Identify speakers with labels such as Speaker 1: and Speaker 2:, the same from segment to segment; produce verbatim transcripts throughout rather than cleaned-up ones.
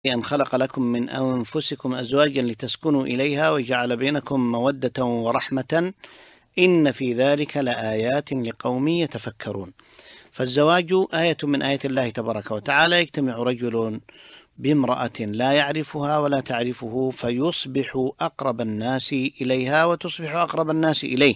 Speaker 1: أن خلق لكم من أنفسكم أزواجا لتسكنوا إليها وجعل بينكم مودة ورحمة إن في ذلك لآيات لقوم يتفكرون. فالزواج آية من آيات الله تبارك وتعالى، يجتمع رجل بامرأة لا يعرفها ولا تعرفه فيصبح أقرب الناس إليها وتصبح أقرب الناس إليه،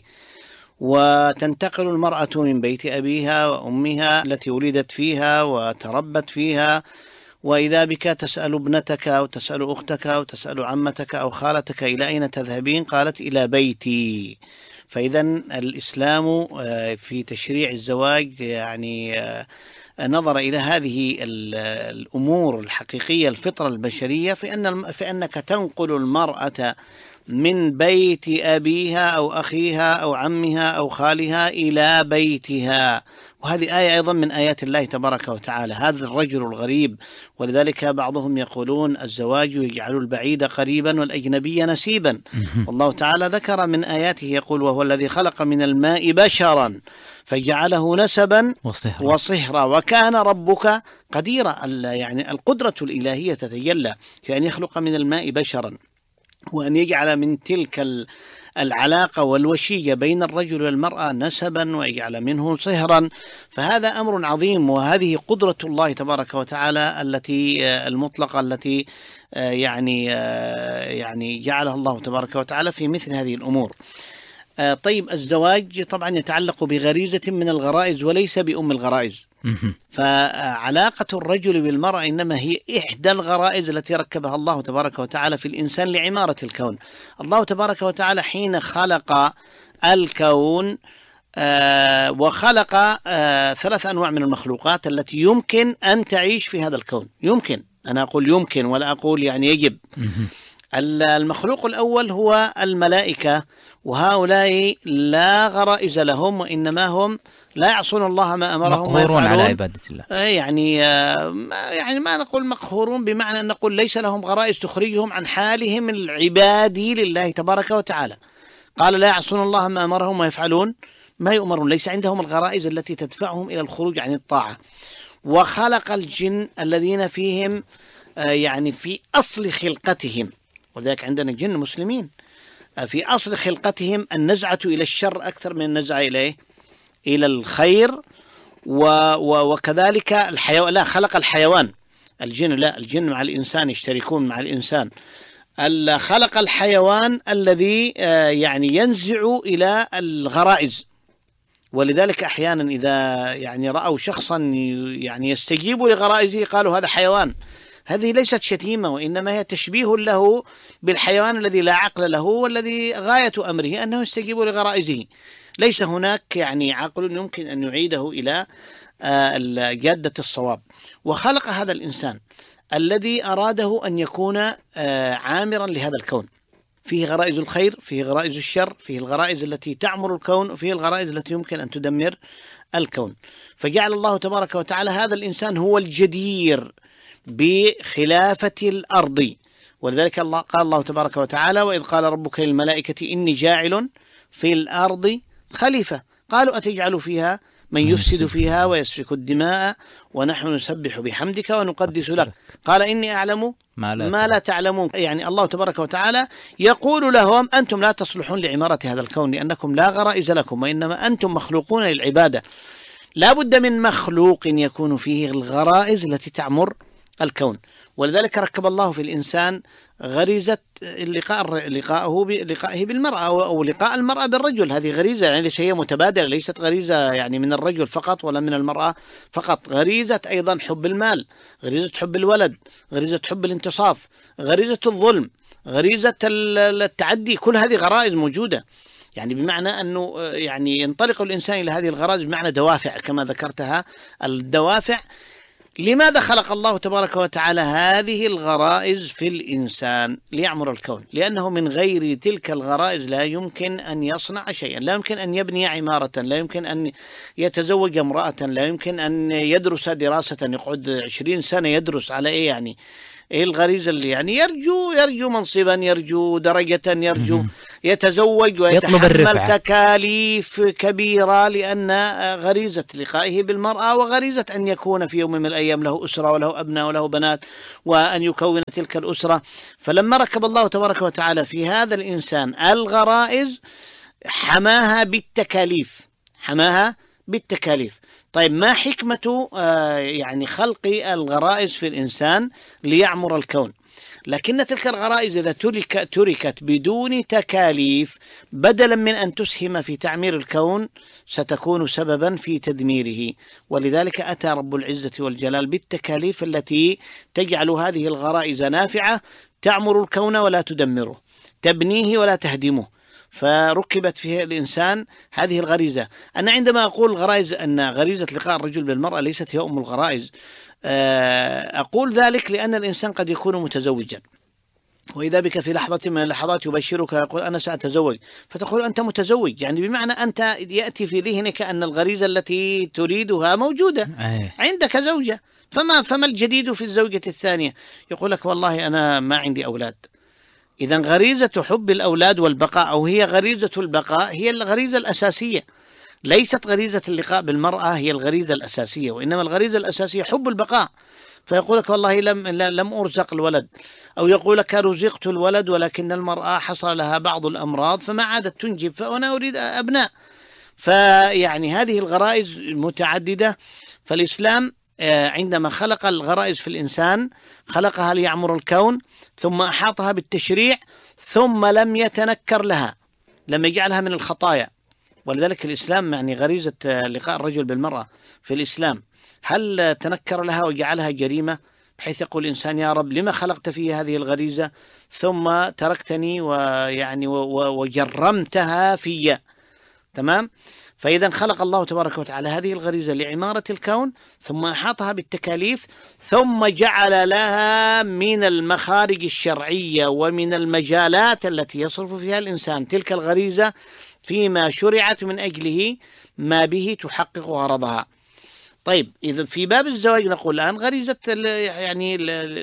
Speaker 1: وتنتقل المرأة من بيت أبيها وأمها التي ولدت فيها وتربت فيها، وإذا بك تسأل ابنتك أو تسأل أختك أو تسأل عمتك أو خالتك إلى أين تذهبين؟ قالت إلى بيتي. فإذا الإسلام في تشريع الزواج يعني نظر إلى هذه الأمور الحقيقية، الفطرة البشرية، في أن في أنك تنقل المرأة من بيت أبيها أو أخيها أو عمها أو خالها إلى بيتها. وهذه آية أيضا من آيات الله تبارك وتعالى، هذا الرجل الغريب. ولذلك بعضهم يقولون الزواج يجعل البعيد قريبا والأجنبي نسيبا. والله تعالى ذكر من آياته يقول: وهو الذي خلق من الماء بشرا فجعله نسبا
Speaker 2: وصهرا,
Speaker 1: وصهرا وكان ربك قديرا. يعني القدرة الإلهية تتجلى في أن يخلق من الماء بشرا، وأن يجعل من تلك العلاقة والوشية بين الرجل والمرأة نسبا ويجعل منه صهرا. فهذا أمر عظيم، وهذه قدرة الله تبارك وتعالى التي المطلقة التي يعني يعني جعلها الله تبارك وتعالى في مثل هذه الأمور. طيب، الزواج طبعا يتعلق بغريزة من الغرائز وليس بأم الغرائز. فعلاقة الرجل بالمرأة إنما هي إحدى الغرائز التي ركبها الله تبارك وتعالى في الإنسان لعمارة الكون. الله تبارك وتعالى حين خلق الكون آه وخلق آه ثلاث أنواع من المخلوقات التي يمكن أن تعيش في هذا الكون. يمكن، أنا أقول يمكن ولا أقول يعني يجب. المخلوق الأول هو الملائكة، وهؤلاء لا غرائز لهم، وإنما هم لا يعصون الله ما أمرهم
Speaker 2: مقهورون على عبادة الله.
Speaker 1: يعني يعني ما نقول مقهورون بمعنى أن نقول ليس لهم غرائز تخرجهم عن حالهم العبادي لله تبارك وتعالى. قال: لا يعصون الله ما أمرهم ويفعلون ما يؤمرون. ليس عندهم الغرائز التي تدفعهم إلى الخروج عن الطاعة. وخلق الجن الذين فيهم يعني في أصل خلقتهم، وذلك عندنا جن مسلمين في أصل خلقتهم النزعة إلى الشر أكثر من النزعة إليه إلى الخير. و و وكذلك الحيوان، لا خلق الحيوان. الجن لا، الجن مع الإنسان يشتركون مع الإنسان. خلق الحيوان الذي يعني ينزع إلى الغرائز. ولذلك أحيانا إذا يعني رأوا شخصا يعني يستجيب لغرائزه قالوا هذا حيوان. هذه ليست شتيمة، وإنما هي تشبيه له بالحيوان الذي لا عقل له والذي غاية أمره أنه يستجيب لغرائزه. ليس هناك يعني عقل يمكن أن يعيده إلى جادة الصواب. وخلق هذا الإنسان الذي أراده أن يكون عامرا لهذا الكون، فيه غرائز الخير، فيه غرائز الشر، فيه الغرائز التي تعمر الكون، وفيه الغرائز التي يمكن أن تدمر الكون. فجعل الله تبارك وتعالى هذا الإنسان هو الجدير بخلافة الأرض. ولذلك الله قال الله تبارك وتعالى: وإذ قال ربك للملائكة إني جاعل في الأرض خليفة قالوا أتجعل فيها من يفسد فيها ويسفك الدماء ونحن نسبح بحمدك ونقدس لك قال إني أعلم ما لا, ما لا تعلمون. يعني الله تبارك وتعالى يقول لهم: أنتم لا تصلحون لعمارة هذا الكون لأنكم لا غرائز لكم، وإنما أنتم مخلوقون للعبادة. لا بد من مخلوق يكون فيه الغرائز التي تعمر الكون. ولذلك ركب الله في الإنسان غريزة اللقاء لقاءه بلقائه بالمرأة أو لقاء المرأة بالرجل. هذه غريزة يعني هي متبادلة، ليست غريزة يعني من الرجل فقط ولا من المرأة فقط. غريزة أيضا حب المال، غريزة حب الولد، غريزة حب الانتصاف، غريزة الظلم، غريزة التعدي. كل هذه غرائز موجودة، يعني بمعنى أنه يعني ينطلق الإنسان إلى هذه الغرائز بمعنى دوافع كما ذكرتها. الدوافع لماذا خلق الله تبارك وتعالى هذه الغرائز في الإنسان؟ ليعمر الكون، لأنه من غير تلك الغرائز لا يمكن أن يصنع شيئا، لا يمكن أن يبني عمارة، لا يمكن أن يتزوج امرأة، لا يمكن أن يدرس دراسة يقعد عشرين سنة يدرس على إيه يعني الغريزة اللي يعني يرجو يرجو منصبا، يرجو درجة، يرجو يتزوج ويتحمل تكاليف كبيرة، لأن غريزة لقائه بالمرأة وغريزة أن يكون في يوم من الأيام له أسرة وله أبناء وله بنات وأن يكون تلك الأسرة. فلما ركب الله تبارك وتعالى في هذا الإنسان الغرائز حماها بالتكاليف، حماها بالتكاليف. طيب ما حكمة آه يعني خلق الغرائز في الإنسان ليعمر الكون؟ لكن تلك الغرائز إذا ترك تركت بدون تكاليف بدلا من أن تسهم في تعمير الكون ستكون سببا في تدميره. ولذلك أتى رب العزة والجلال بالتكاليف التي تجعل هذه الغرائز نافعة، تعمر الكون ولا تدمره، تبنيه ولا تهدمه. فركبت فيه الإنسان هذه الغريزة. أنا عندما أقول غرائز أن غريزة لقاء الرجل بالمرأة ليست هي أم الغرائز، أقول ذلك لأن الإنسان قد يكون متزوجا وإذا بك في لحظة من اللحظات يبشرك يقول أنا سأتزوج، فتقول أنت متزوج، يعني بمعنى أنت يأتي في ذهنك أن الغريزة التي تريدها موجودة عندك زوجة، فما فما الجديد في الزوجة الثانية؟ يقول لك والله أنا ما عندي أولاد. إذا غريزة حب الأولاد والبقاء، أو هي غريزة البقاء، هي الغريزة الأساسية، ليست غريزة اللقاء بالمرأة هي الغريزة الأساسية، وإنما الغريزة الأساسية حب البقاء. فيقول لك والله لم لم أرزق الولد، أو يقول لك رزقت الولد ولكن المرأة حصل لها بعض الأمراض فما عادت تنجب فأنا أريد أبناء. فيعني هذه الغرائز متعددة. فالإسلام عندما خلق الغرائز في الإنسان خلقها ليعمر الكون، ثم أحاطها بالتشريع، ثم لم يتنكر لها، لم يجعلها من الخطايا. ولذلك الإسلام يعني غريزة لقاء الرجل بالمرأة في الإسلام هل تنكر لها وجعلها جريمة بحيث يقول الإنسان يا رب لما خلقت في هذه الغريزة ثم تركتني ويعني وجرمتها في؟ تمام. فإذا خلق الله تبارك وتعالى هذه الغريزة لعمارة الكون، ثم أحاطها بالتكاليف، ثم جعل لها من المخارج الشرعية ومن المجالات التي يصرف فيها الإنسان تلك الغريزة فيما شرعت من أجله ما به تحقق غرضها. طيب إذا في باب الزواج نقول الآن غريزة يعني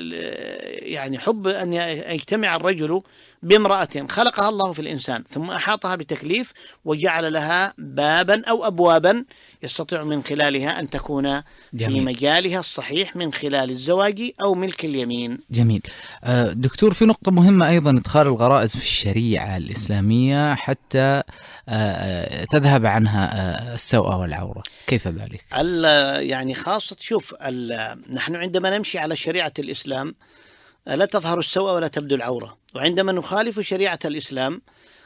Speaker 1: يعني حب أن يجتمع الرجل بامرأة خلقها الله في الإنسان، ثم أحاطها بتكليف وجعل لها بابا أو أبوابا يستطيع من خلالها أن تكون جميل. في مجالها الصحيح من خلال الزواج أو ملك اليمين.
Speaker 2: جميل. دكتور، في نقطة مهمة أيضا إدخال الغرائز في الشريعة الإسلامية حتى تذهب عنها السوء والعورة، كيف ذلك؟
Speaker 1: يعني خاصة شوف نحن عندما نمشي على شريعة الإسلام لا تظهر السوء ولا تبدو العورة، وعندما نخالف شريعة الإسلام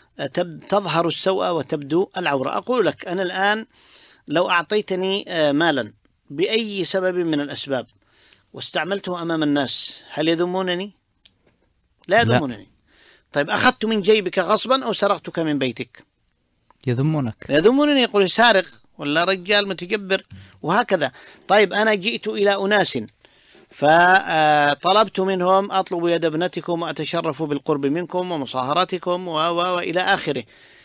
Speaker 1: تظهر السوء وتبدو العورة. أقول لك أنا الآن لو أعطيتني مالا بأي سبب من الأسباب واستعملته أمام الناس هل يذمونني؟ لا يذمونني. لا. طيب أخذت من جيبك غصبا أو سرقتك من بيتك؟
Speaker 2: يذمونك.
Speaker 1: يذمونني، يقول سارق ولا رجال متجبر وهكذا. طيب أنا جئت إلى أناس فطلبت منهم أطلب يد ابنتكم وأتشرف بالقرب منكم ومصاهرتكم وإلى آخره،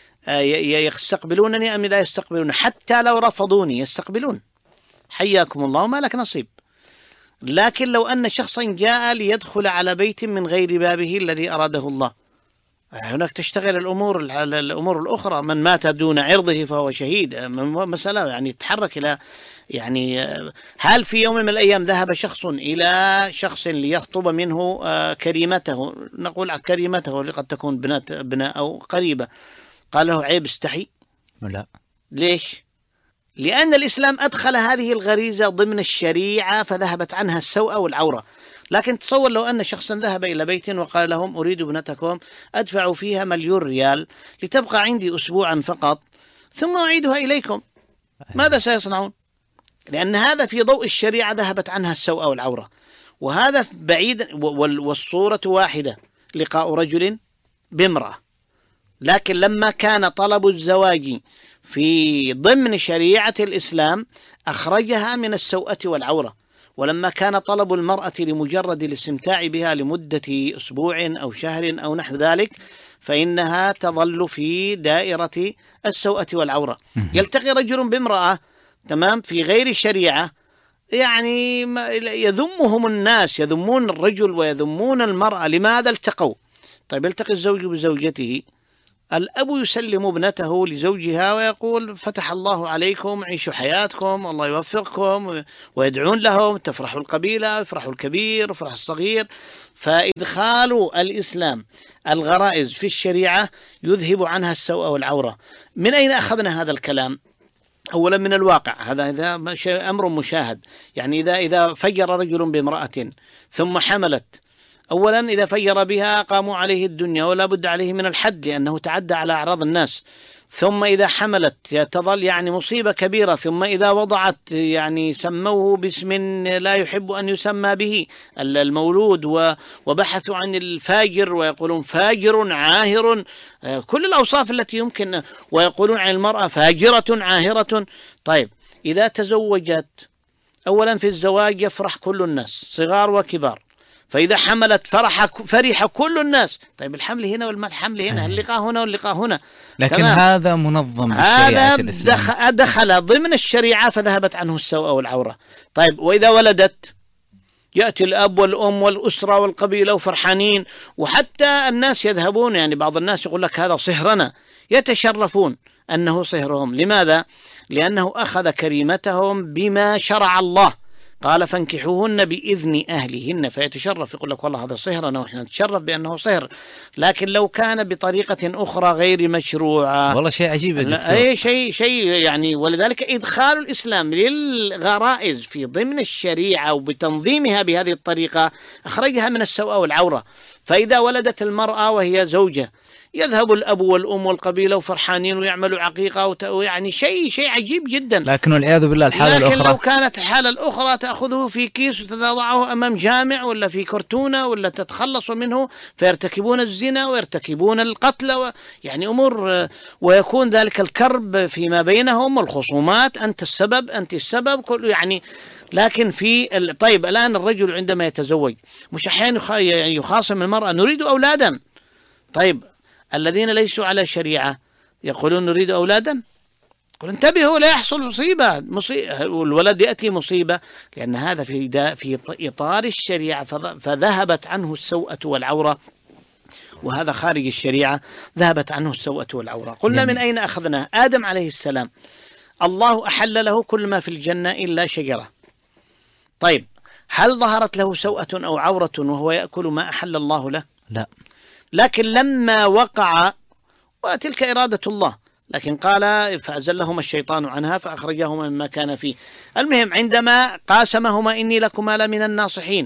Speaker 1: يستقبلونني أم لا يستقبلون؟ حتى لو رفضوني يستقبلون، حياكم الله وما لك نصيب. لكن لو أن شخصا جاء ليدخل على بيت من غير بابه الذي أراده الله، هناك تشتغل الأمور الأمور الأخرى. من مات دون عرضه فهو شهيد، مسألة يعني تتحرك إلى يعني هل في يوم من الأيام ذهب شخص إلى شخص ليخطب منه كريمته، نقول كريمته قد تكون بنات ابناء أو قريبة، قال له عيب استحي؟
Speaker 2: لا.
Speaker 1: ليش؟ لأن الإسلام أدخل هذه الغريزة ضمن الشريعة فذهبت عنها السوء والعورة. لكن تصور لو أن شخصا ذهب إلى بيت وقال لهم أريد ابنتكم أدفع فيها مليون ريال لتبقى عندي أسبوعا فقط ثم أعيدها إليكم، ماذا سيصنعون؟ لأن هذا في ضوء الشريعة ذهبت عنها السوء والعورة، وهذا بعيد. والصورة واحدة، لقاء رجل بامرأة. لكن لما كان طلب الزواج في ضمن شريعة الإسلام أخرجها من السوءة والعورة، ولما كان طلب المرأة لمجرد الاستمتاع بها لمدة أسبوع أو شهر أو نحو ذلك فإنها تظل في دائرة السوءة والعورة. يلتقي رجل بامرأة تمام في غير الشريعة، يعني يذمهم الناس، يذمون الرجل ويذمون المرأة. لماذا التقوا؟ طيب يلتقي الزوج بزوجته، الأب يسلم ابنته لزوجها ويقول فتح الله عليكم، عيشوا حياتكم، الله يوفقكم، ويدعون لهم، تفرح القبيلة، يفرح الكبير، يفرح الصغير. فإدخال الإسلام الغرائز في الشريعة يذهب عنها السوء والعورة. من أين أخذنا هذا الكلام؟ أولا من الواقع، هذا هذا أمر مشاهد. يعني إذا إذا فجر رجل بامرأة ثم حملت، أولا إذا فجر بها قاموا عليه الدنيا ولا بد عليه من الحد لأنه تعدى على أعراض الناس. ثم إذا حملت تظل يعني مصيبة كبيرة. ثم إذا وضعت يعني سموه باسم لا يحب أن يسمى به المولود، وبحثوا عن الفاجر ويقولون فاجر عاهر، كل الأوصاف التي يمكن، ويقولون عن المرأة فاجرة عاهرة. طيب إذا تزوجت، أولا في الزواج يفرح كل الناس صغار وكبار، فإذا حملت فرح فرح كل الناس. طيب الحمل هنا والحمل هنا، اللقاء هنا واللقاء هنا،
Speaker 2: لكن
Speaker 1: تمام.
Speaker 2: هذا منظم بالشريعة الإسلامية،
Speaker 1: هذا دخل ضمن الشريعة فذهبت عنه السوء والعورة. طيب وإذا ولدت، يأتي الأب والأم والأسرة والقبيلة وفرحانين، وحتى الناس يذهبون، يعني بعض الناس يقول لك هذا صهرنا، يتشرفون أنه صهرهم. لماذا؟ لأنه أخذ كريمتهم بما شرع الله، قال فانكحوهن بإذن أهلهن، فيتشرف يقول لك والله هذا صهرنا ونحن نتشرف بأنه صهر. لكن لو كان بطريقة أخرى غير مشروعة،
Speaker 2: والله شيء عجيب يا دكتور.
Speaker 1: أي شيء شيء يعني. ولذلك إدخال الإسلام للغرائز في ضمن الشريعة وبتنظيمها بهذه الطريقة أخرجها من السوء والعورة. فإذا ولدت المرأة وهي زوجة، يذهب الأب والأم والقبيلة وفرحانين ويعملوا عقيقة، ويعني شيء شيء عجيب جدا.
Speaker 2: لكن والعياذ بالله الحالة
Speaker 1: لكن
Speaker 2: الأخرى،
Speaker 1: لو كانت الحالة الأخرى تأخذه في كيس وتضعه أمام جامع ولا في كرتونة ولا تتخلص منه، فيرتكبون الزنا ويرتكبون القتل و... يعني أمور، ويكون ذلك الكرب فيما بينهم والخصومات، أنت السبب أنت السبب كل يعني. لكن في ال... طيب الآن الرجل عندما يتزوج مش أحيانا يخاصم المرأة نريد أولادا. طيب الذين ليسوا على شريعة يقولون نريد أولادا، قل انتبهوا لا يحصل مصيبة, مصيبة والولد يأتي مصيبة، لأن هذا في في إطار الشريعة فذهبت عنه السوءة والعورة، وهذا خارج الشريعة ذهبت عنه السوءة والعورة. قلنا من أين أخذنا؟ آدم عليه السلام الله أحل له كل ما في الجنة إلا شجرة. طيب هل ظهرت له سوءة أو عورة وهو يأكل ما أحل الله له؟
Speaker 2: لا.
Speaker 1: لكن لما وقع، وتلك إرادة الله، لكن قال فأزلهما الشيطان عنها فأخرجهما مما كان فيه. المهم عندما قاسمهما إني لكما لمن الناصحين،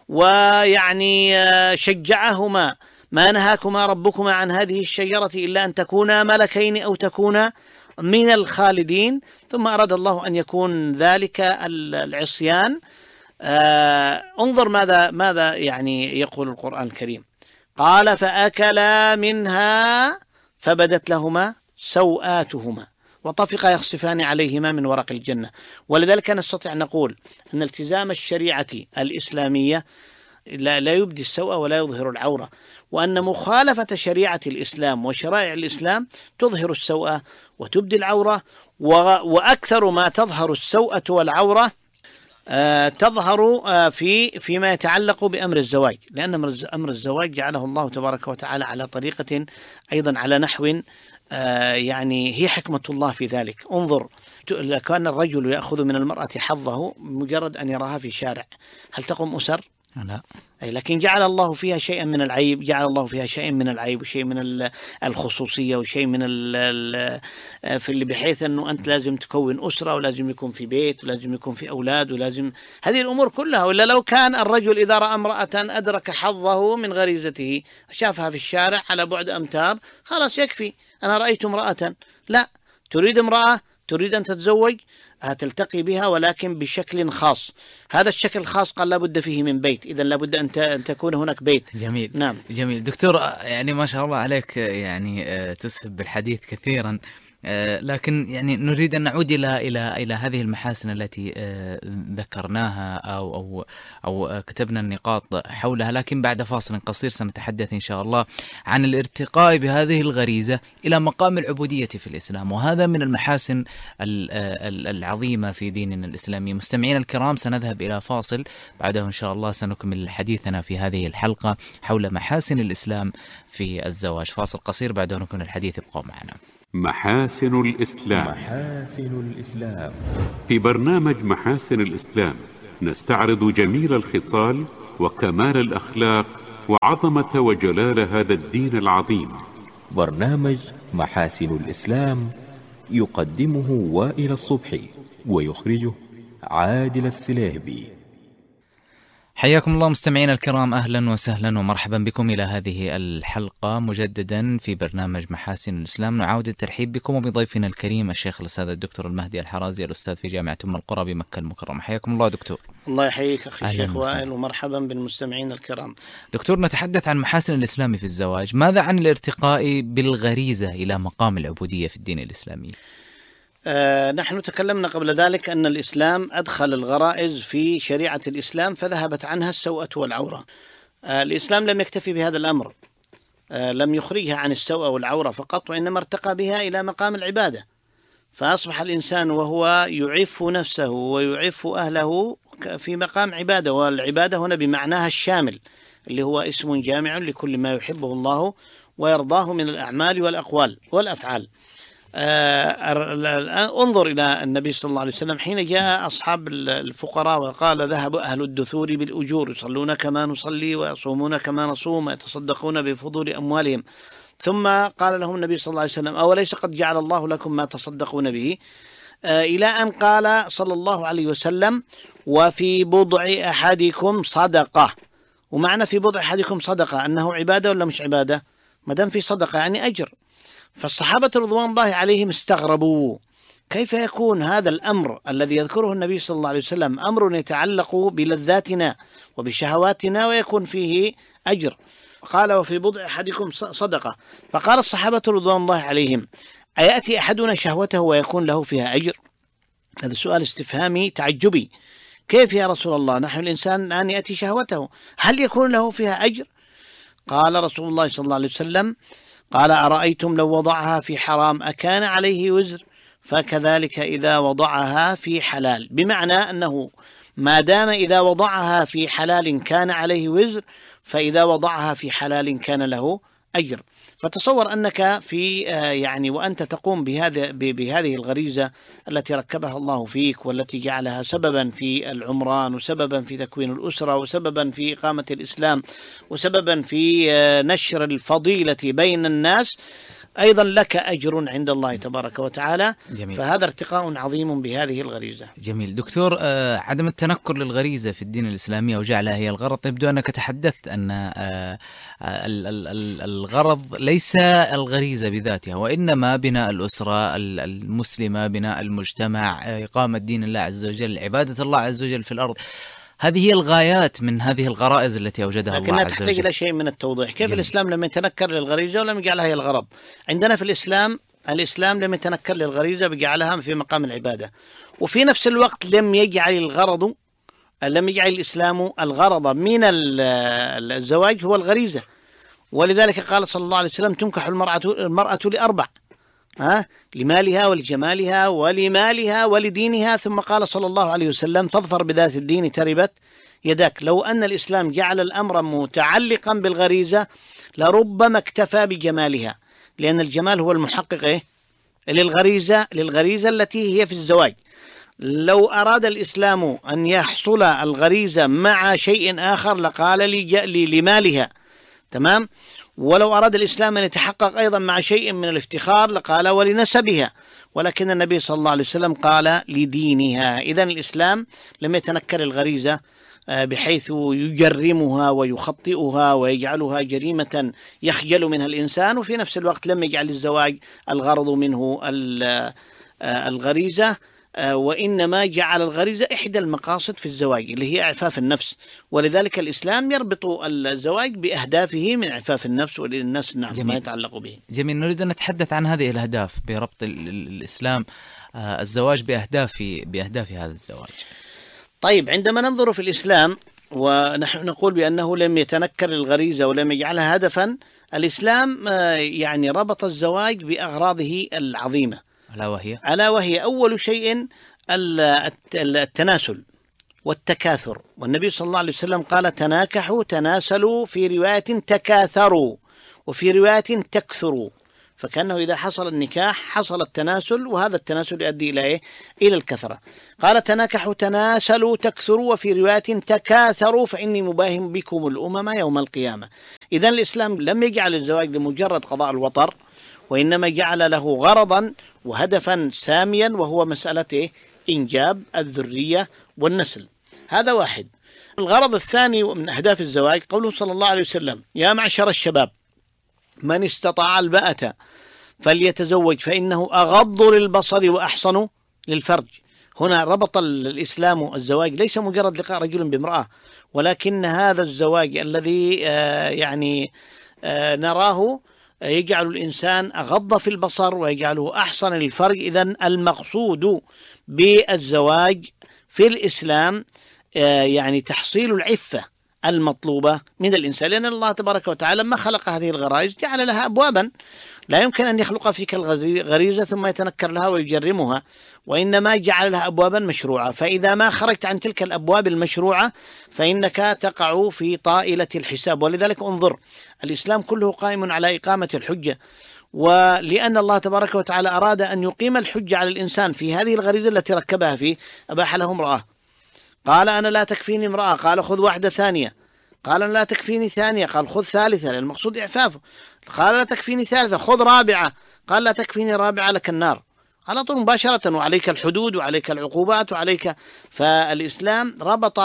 Speaker 1: ويعني شجعهما ما نهاكما ربكما عن هذه الشجرة إلا أن تكونا ملكين أو تكونا من الخالدين، ثم أراد الله أن يكون ذلك العصيان. آه انظر ماذا ماذا يعني يقول القرآن الكريم، قال فأكلا منها فبدت لهما سوآتهما وطفقا يخصفان عليهما من ورق الجنة. ولذلك نستطيع نقول أن التزام الشريعة الإسلامية لا, لا يبدي السوء ولا يظهر العورة، وأن مخالفة شريعة الإسلام وشرائع الإسلام تظهر السوء وتبدي العورة. وأكثر ما تظهر السوءة والعورة آه تظهر آه في فيما يتعلق بأمر الزواج، لأن أمر الزواج جعله الله تبارك وتعالى على طريقة أيضا على نحو آه يعني هي حكمة الله في ذلك. انظر، كان الرجل يأخذ من المرأة حظه مجرد أن يراها في شارع، هل تقوم أسر؟
Speaker 2: لا.
Speaker 1: أي لكن جعل الله فيها شيئا من العيب، جعل الله فيها شيء من العيب وشيء من الخصوصية وشيء من ال في اللي بحيث أنه أنت لازم تكون أسرة ولازم يكون في بيت ولازم يكون في أولاد ولازم هذه الأمور كلها. ولا لو كان الرجل إذا رأى امرأة أدرك حظه من غريزته، شافها في الشارع على بعد أمتار، خلاص يكفي أنا رأيت امرأة. لا، تريد امرأة، تريد أن تتزوج، هتلتقي بها ولكن بشكل خاص. هذا الشكل الخاص قال لابد فيه من بيت، إذا لابد أن تكون هناك بيت.
Speaker 2: جميل.
Speaker 1: نعم.
Speaker 2: جميل دكتور، يعني ما شاء الله عليك، يعني تسهب بالحديث كثيرا. لكن يعني نريد أن نعود إلى إلى إلى هذه المحاسن التي ذكرناها أو أو أو كتبنا النقاط حولها، لكن بعد فاصل قصير سنتحدث إن شاء الله عن الارتقاء بهذه الغريزة إلى مقام العبودية في الإسلام، وهذا من المحاسن العظيمة في ديننا الإسلامي. مستمعينا الكرام، سنذهب إلى فاصل، بعده إن شاء الله سنكمل حديثنا في هذه الحلقة حول محاسن الإسلام في الزواج. فاصل قصير، بعده نكمل الحديث، ابقوا معنا.
Speaker 3: محاسن الإسلام.
Speaker 4: محاسن الإسلام.
Speaker 3: في برنامج محاسن الإسلام نستعرض جميل الخصال وكمال الأخلاق وعظمة وجلال هذا الدين العظيم.
Speaker 4: برنامج محاسن الإسلام يقدمه وائل الصبحي ويخرجه عادل السلاهبي.
Speaker 2: حياكم الله مستمعينا الكرام، أهلا وسهلا ومرحبا بكم إلى هذه الحلقة مجددا في برنامج محاسن الإسلام. نعاود الترحيب بكم وبضيفنا الكريم الشيخ الأستاذ الدكتور المهدي الحرازي، الأستاذ في جامعة أم القرى بمكة المكرمة. حياكم الله دكتور.
Speaker 1: الله يحييك أخي الشيخ وائل، ومرحبا بالمستمعين الكرام.
Speaker 2: دكتور، نتحدث عن محاسن الإسلام في الزواج، ماذا عن الارتقاء بالغريزة إلى مقام العبودية في الدين الإسلامي؟
Speaker 1: آه نحن تكلمنا قبل ذلك أن الإسلام أدخل الغرائز في شريعة الإسلام فذهبت عنها السوءة والعورة. آه الإسلام لم يكتفي بهذا الأمر، آه لم يخرجها عن السوءة والعورة فقط، وإنما ارتقى بها إلى مقام العبادة، فأصبح الإنسان وهو يعف نفسه ويعف أهله في مقام عبادة، والعبادة هنا بمعناها الشامل اللي هو اسم جامع لكل ما يحبه الله ويرضاه من الأعمال والأقوال والأفعال. آه انظر إلى النبي صلى الله عليه وسلم حين جاء أصحاب الفقراء وقال ذهب أهل الدثور بالأجور يصلون كما نصلي ويصومون كما نصوم ويتصدقون بفضول أموالهم، ثم قال لهم النبي صلى الله عليه وسلم أوليس قد جعل الله لكم ما تصدقون به، آه إلى أن قال صلى الله عليه وسلم وفي بضع أحدكم صدقة. ومعنى في بضع أحدكم صدقة أنه عبادة ولا مش عبادة؟ ما دام في صدقة يعني أجر. فالصحابة رضوان الله عليهم استغربوا كيف يكون هذا الأمر الذي يذكره النبي صلى الله عليه وسلم أمر يتعلق بلذاتنا وبشهواتنا ويكون فيه أجر. قال وفي بضع أحدكم صدقة. فقال الصحابة رضوان الله عليهم أيأتي أحدنا شهوته ويكون له فيها أجر؟ هذا سؤال استفهامي تعجبي. كيف يا رسول الله؟ نحن الإنسان الآن يأتي شهوته، هل يكون له فيها أجر؟ قال رسول الله صلى الله عليه وسلم قال أرأيتم لو وضعها في حرام أكان عليه وزر؟ فكذلك إذا وضعها في حلال، بمعنى أنه ما دام إذا وضعها في حلال كان عليه وزر، فإذا وضعها في حلال كان له أجر. فتصور أنك في يعني وأنت تقوم بهذا بهذه الغريزة التي ركبها الله فيك والتي جعلها سببا في العمران وسببا في تكوين الأسرة وسببا في إقامة الإسلام وسببا في نشر الفضيلة بين الناس، أيضا لك أجر عند الله تبارك وتعالى. جميل. فهذا ارتقاء عظيم بهذه الغريزة.
Speaker 2: جميل. دكتور، آه عدم التنكر للغريزة في الدين الإسلامي وجعلها هي الغرض، يبدو أنك تحدثت أن آه الغرض ليس الغريزة بذاتها، وإنما بناء الأسرة المسلمة، بناء المجتمع، إقامة دين الله عز وجل، عبادة الله عز وجل في الأرض. هذه هي الغايات من هذه الغرائز التي أوجدها الله عز وجل.
Speaker 1: لكنها تحتاج إلى شيء من التوضيح. كيف جميل. الإسلام لم يتنكر للغريزة ولم يجعلها هي الغرض؟ عندنا في الإسلام الإسلام لم يتنكر للغريزة بجعلها في مقام العبادة، وفي نفس الوقت لم يجعل الغرض لم يجعل الإسلام الغرض من الزواج هو الغريزة. ولذلك قال صلى الله عليه وسلم تنكح المرأة المرأة لأربع، ها لمالها ولجمالها ولمالها ولدينها، ثم قال صلى الله عليه وسلم فاظفر بذات الدين تربت يداك. لو أن الإسلام جعل الأمر متعلقا بالغريزة لربما اكتفى بجمالها، لأن الجمال هو المحقق إيه؟ للغريزة للغريزة التي هي في الزواج. لو أراد الإسلام أن يحصل الغريزة مع شيء آخر لقال لي لمالها، تمام؟ ولو أراد الإسلام أن يتحقق أيضا مع شيء من الافتخار لقال ولنسبها، ولكن النبي صلى الله عليه وسلم قال لدينها. إذن الإسلام لم يتنكر الغريزة بحيث يجرمها ويخطئها ويجعلها جريمة يخجل منها الإنسان، وفي نفس الوقت لم يجعل الزواج الغرض منه الغريزة، وإنما جعل الغريزة إحدى المقاصد في الزواج اللي هي إعفاف النفس، ولذلك الإسلام يربط الزواج بأهدافه من إعفاف النفس وللناس نعم ما يتعلق به.
Speaker 2: جميل. نريد أن نتحدث عن هذه الأهداف بربط الإسلام الزواج بأهداف بأهداف هذا الزواج.
Speaker 1: طيب، عندما ننظر في الإسلام ونحن نقول بأنه لم يتنكر الغريزة ولم يجعلها هدفا، الإسلام يعني ربط الزواج بأغراضه العظيمة،
Speaker 2: ألا وهي
Speaker 1: ألا وهي أول شيء التناسل والتكاثر، والنبي صلى الله عليه وسلم قال تناكحوا تناسلوا، في رواية تكاثروا، وفي رواية تكثروا، فكأنه إذا حصل النكاح حصل التناسل، وهذا التناسل يؤدي إلى إيه؟ إلى الكثرة. قال تناكحوا تناسلوا تكثروا، وفي رواية تكاثروا فإني مباهم بكم الأمم يوم القيامة. إذن الإسلام لم يجعل الزواج لمجرد قضاء الوطر، وإنما جعل له غرضا وهدفا ساميا، وهو مسألة إيه؟ إنجاب الذرية والنسل. هذا واحد. الغرض الثاني من أهداف الزواج قوله صلى الله عليه وسلم يا معشر الشباب من استطاع الباءة فليتزوج فإنه أغض للبصر وأحصن للفرج. هنا ربط الإسلام الزواج ليس مجرد لقاء رجل بامرأة، ولكن هذا الزواج الذي آه يعني آه نراه يجعل الإنسان أغض في البصر ويجعله أحصن للفرج. إذن المقصود بالزواج في الإسلام آه يعني تحصيل العفة المطلوبة من الإنسان، لأن الله تبارك وتعالى لما خلق هذه الغرائز جعل لها أبوابا، لا يمكن أن يخلق فيك الغريزة ثم يتنكر لها ويجرمها، وإنما جعل لها أبوابا مشروعة، فإذا ما خرجت عن تلك الأبواب المشروعة فإنك تقع في طائلة الحساب. ولذلك انظر، الإسلام كله قائم على إقامة الحجة، ولأن الله تبارك وتعالى أراد أن يقيم الحجة على الإنسان في هذه الغريزة التي ركبها فيه، أباح له امرأة، قال أنا لا تكفيني امرأة، قال خذ واحدة ثانية، قال أنا لا تكفيني ثانية، قال خذ ثالثة، لأن المقصود إعفافه، قال لا تكفيني ثالثة خذ رابعة، قال لا تكفيني رابعة لك النار، على طول مباشرة، وعليك الحدود وعليك العقوبات وعليك. فالإسلام ربط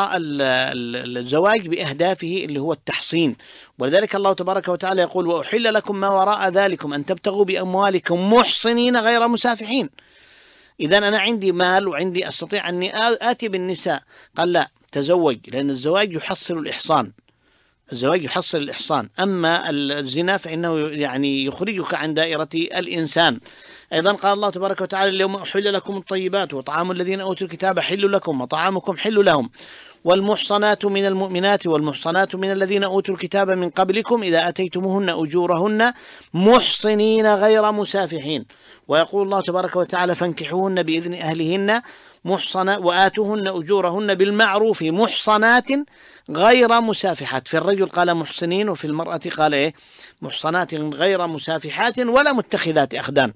Speaker 1: الزواج بأهدافه اللي هو التحصين، ولذلك الله تبارك وتعالى يقول وأحل لكم ما وراء ذلكم أن تبتغوا بأموالكم محصنين غير مسافحين. إذا أنا عندي مال وعندي أستطيع أني آتي بالنساء، قال لا تزوج، لأن الزواج يحصل الإحصان، الزواج يحصل الإحصان، أما الزنا فإنه يعني يخرجك عن دائرة الإنسان. أيضا قال الله تبارك وتعالى اليوم أحل لكم الطيبات وطعام الذين أوتوا الكتاب حل لكم وطعامكم حل لهم والمحصنات من المؤمنات والمحصنات من الذين أوتوا الكتاب من قبلكم إذا أتيتموهن أجورهن محصنين غير مسافحين. ويقول الله تبارك وتعالى فانكحوهن بإذن أهلهن محصنات وآتوهن أجورهن بالمعروف محصنات غير مسافحات. في الرجل قال محصنين، وفي المرأة قال إيه؟ محصنات غير مسافحات ولا متخذات أخدان.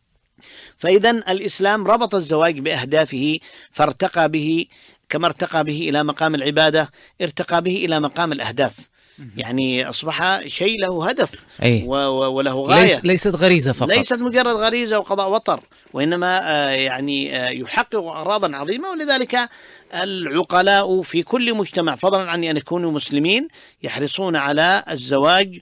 Speaker 1: فإذا الإسلام ربط الزواج بأهدافه، فارتقى به كما ارتقى به إلى مقام العبادة، ارتقى به إلى مقام الأهداف، يعني أصبح شيء له هدف
Speaker 2: أيه.
Speaker 1: وله غاية،
Speaker 2: ليس ليست غريزة فقط،
Speaker 1: ليست مجرد غريزة وقضاء وطر، وإنما يعني يحقق أغراضا عظيمة. ولذلك العقلاء في كل مجتمع فضلا عن أن يكونوا مسلمين يحرصون على الزواج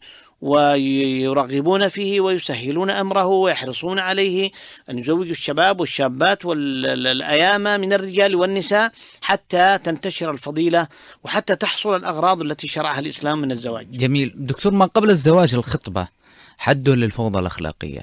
Speaker 1: ويرغبون فيه ويسهلون أمره ويحرصون عليه أن يزوجوا الشباب والشابات والأيام من الرجال والنساء حتى تنتشر الفضيلة وحتى تحصل الأغراض التي شرعها الإسلام من الزواج.
Speaker 2: جميل. دكتور، ما قبل الزواج الخطبة حد للفوضى الأخلاقية.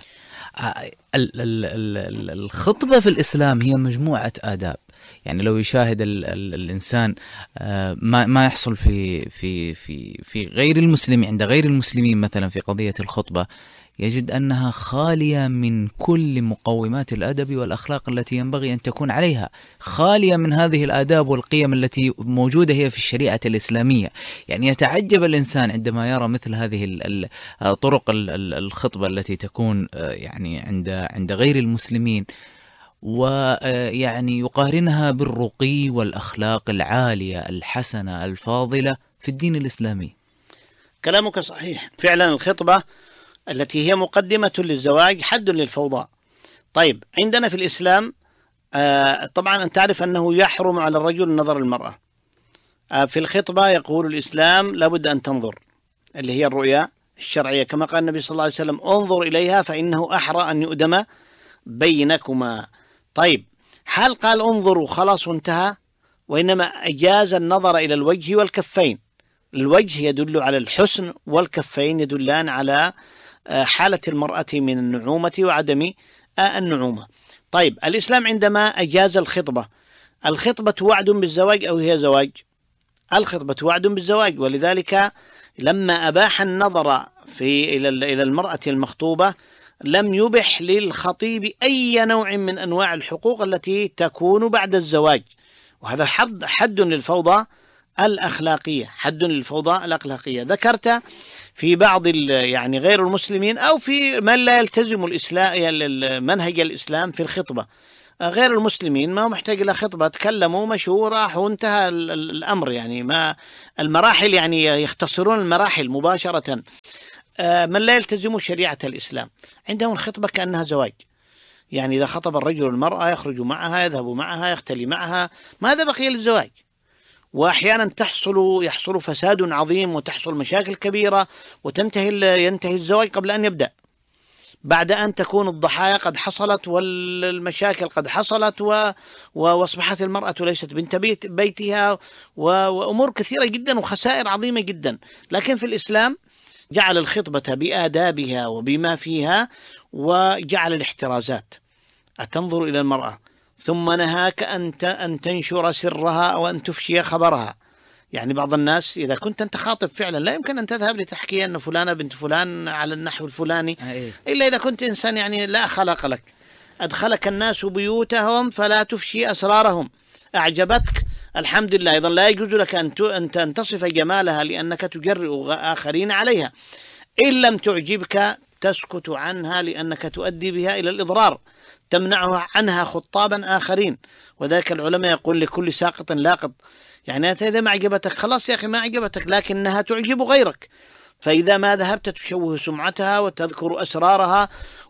Speaker 2: الخطبة في الإسلام هي مجموعة آداب، يعني لو يشاهد ال ال الإنسان ما ما يحصل في في في في غير المسلم عند غير المسلمين مثلا في قضية الخطبة، يجد أنها خالية من كل مقومات الأدب والأخلاق التي ينبغي أن تكون عليها، خالية من هذه الآداب والقيم التي موجودة هي في الشريعة الإسلامية. يعني يتعجب الإنسان عندما يرى مثل هذه طرق الخطبة التي تكون يعني عند عند غير المسلمين، ويعني يقارنها بالرقي والأخلاق العالية الحسنة الفاضلة في الدين الإسلامي.
Speaker 1: كلامك صحيح، فعلا الخطبة التي هي مقدمة للزواج حد للفوضى. طيب، عندنا في الإسلام آه طبعا أن تعرف أنه يحرم على الرجل نظر المرأة. آه في الخطبة يقول الإسلام لابد أن تنظر، اللي هي الرؤيا الشرعية، كما قال النبي صلى الله عليه وسلم انظر إليها فإنه أحرى أن يؤدم بينكما. طيب، هل قال انظروا خلاص وانتهى؟ وإنما أجاز النظر إلى الوجه والكفين. الوجه يدل على الحسن، والكفين يدلان على حالة المرأة من النعومة وعدم النعومة. طيب الإسلام عندما أجاز الخطبة، الخطبة وعد بالزواج أو هي زواج؟ الخطبة وعد بالزواج، ولذلك لما أباح النظر في إلى المرأة المخطوبة لم يبح للخطيب أي نوع من أنواع الحقوق التي تكون بعد الزواج. وهذا حد حد للفوضى الأخلاقية، حد للفوضى الأخلاقية. ذكرت في بعض يعني غير المسلمين أو في من لا يلتزم الإسلام منهج الإسلام في الخطبة، غير المسلمين ما محتاج إلى خطبة، تكلموا مشوا راحوا وانتهى الأمر، يعني ما المراحل يعني يختصرون المراحل مباشرة. من لا يلتزم شريعة الإسلام عندهم الخطبة كأنها زواج، يعني إذا خطب الرجل المرأة يخرج معها يذهب معها يختلي معها، ماذا بقي للزواج؟ وأحيانا تحصل يحصل فساد عظيم وتحصل مشاكل كبيرة وتنتهي ينتهي الزواج قبل أن يبدأ، بعد أن تكون الضحايا قد حصلت والمشاكل قد حصلت و... وأصبحت المرأة ليست بنت بيت بيتها و... وأمور كثيرة جدا وخسائر عظيمة جدا. لكن في الإسلام جعل الخطبة بآدابها وبما فيها، وجعل الاحترازات. أتنظر إلى المرأة ثم نهاك أن أن تنشر سرها أو أن تفشي خبرها. يعني بعض الناس إذا كنت أنت خاطب فعلا لا يمكن أن تذهب لتحكي أن فلانة بنت فلان على النحو الفلاني إلا إذا كنت إنسان يعني لا خلق لك. أدخلك الناس بيوتهم فلا تفشي أسرارهم. أعجبتك الحمد لله، أيضا لا يجوز لك أن تصف جمالها لأنك تجرئ آخرين عليها. إن لم تعجبك تسكت عنها لأنك تؤدي بها إلى الإضرار، تمنعها عنها خطابا آخرين. وذلك العلماء يقول لكل ساقط لاقط، يعني أنت إذا ما عجبتك خلاص يا أخي ما عجبتك، لكنها تعجب غيرك، فإذا ما ذهبت تشوه سمعتها وتذكر أسرارها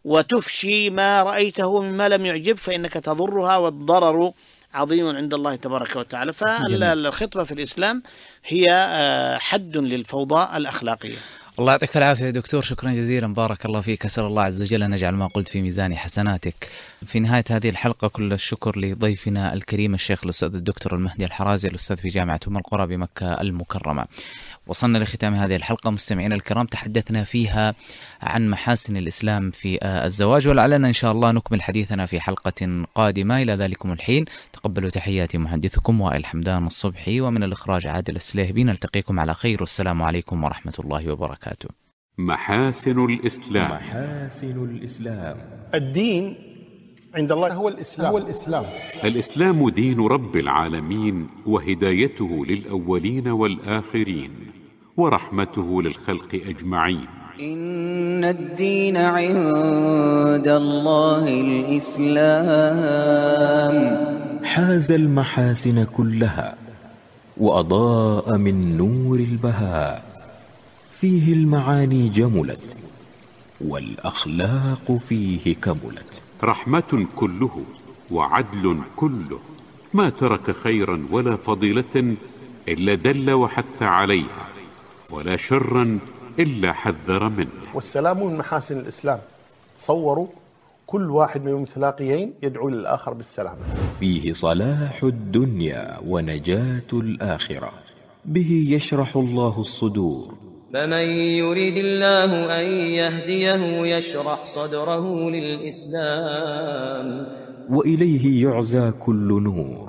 Speaker 1: وتفشي ما رأيته مما لم يعجب فإنك تضرها، والضرر عظيم عند الله تبارك وتعالى. فالخطبة في الإسلام هي حد للفوضى الأخلاقية.
Speaker 2: الله يعطيك العافية دكتور، شكرا جزيلا، بارك الله فيك، أسأل الله عز وجل أن يجعل ما قلت في ميزان حسناتك. في نهاية هذه الحلقة كل الشكر لضيفنا الكريم الشيخ الأستاذ الدكتور المهدي الحرازي، الأستاذ في جامعة أم القرى بمكة المكرمة. وصلنا لختام هذه الحلقة مستمعينا الكرام، تحدثنا فيها عن محاسن الإسلام في الزواج، ولعلنا إن شاء الله نكمل حديثنا في حلقة قادمة. إلى ذلكم الحين تقبلوا تحياتي محدثكم وائل حمدان الصبحي، ومن الإخراج عادل السليهبي. نلتقيكم على خير، والسلام عليكم ورحمة الله وبركاته.
Speaker 3: محاسن الإسلام.
Speaker 4: محاسن الإسلام.
Speaker 5: الدين عند الله هو الإسلام. هو الإسلام.
Speaker 3: الإسلام دين رب العالمين، وهدايته للأولين والآخرين، ورحمته للخلق أجمعين.
Speaker 6: إن الدين عند الله الإسلام.
Speaker 4: حاز المحاسن كلها وأضاء من نور البهاء، فيه المعاني جملت والأخلاق فيه كملت.
Speaker 3: رحمة كله وعدل كله، ما ترك خيرا ولا فضيلة إلا دل وحث عليها، ولا شرا إلا حذر منه.
Speaker 5: والسلام من محاسن الإسلام. تصوروا كل واحد من المتلاقيين يدعو للآخر بالسلام.
Speaker 4: فيه صلاح الدنيا ونجاة الآخرة، به يشرح الله الصدور.
Speaker 7: فمن يريد الله أن يهديه يشرح صدره للإسلام،
Speaker 4: وإليه يعزى كل نور.